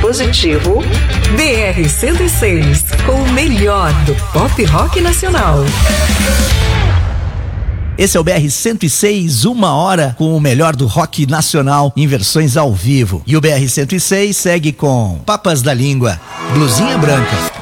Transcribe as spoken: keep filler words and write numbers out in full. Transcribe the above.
positivo. B R cento e seis, com o melhor do pop rock nacional. Esse é o B R cento e seis, uma hora com o melhor do rock nacional em versões ao vivo. E o B R cento e seis segue com Papas da Língua, Blusinha Branca.